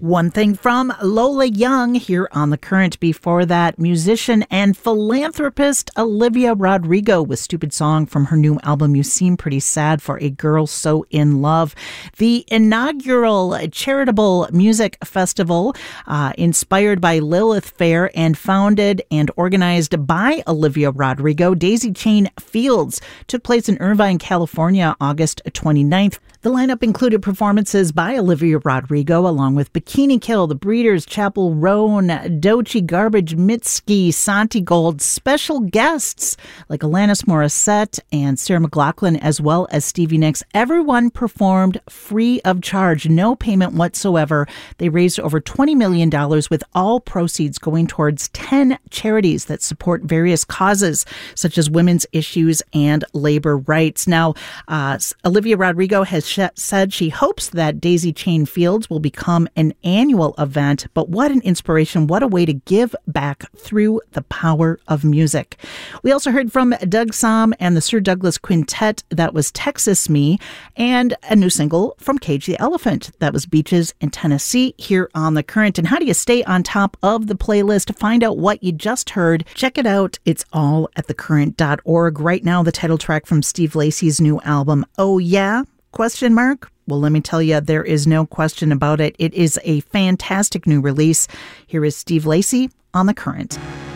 One Thing from Lola Young here on The Current. Before that, musician and philanthropist Olivia Rodrigo with Stupid Song from her new album, You Seem Pretty Sad for a Girl So in Love. The inaugural charitable music festival, inspired by Lilith Fair and founded and organized by Olivia Rodrigo, Daisy Chain Fields, took place in Irvine, California, August 29th. The lineup included performances by Olivia Rodrigo, along with Bikini Kill, The Breeders, Chapel Roan, Doechii, Garbage, Mitski, Santigold, special guests like Alanis Morissette and Sarah McLachlan, as well as Stevie Nicks. Everyone performed free of charge, no payment whatsoever. They raised over $20 million, with all proceeds going towards 10 charities that support various causes, such as women's issues and labor rights. Now, Olivia Rodrigo has said she hopes that Daisy Chain Fields will become an annual event, but what an inspiration, what a way to give back through the power of music. We also heard from Doug Sahm and the Sir Douglas Quintet, that was Texas Me, and a new single from Cage the Elephant, that was Beaches in Tennessee, here on The Current. And how do you stay on top of the playlist? To find out what you just heard, check it out. It's all at thecurrent.org. Right now, the title track from Steve Lacy's new album, Oh Yeah? ? Well, let me tell you, there is no question about it. It is a fantastic new release. Here is Steve Lacy on The Current.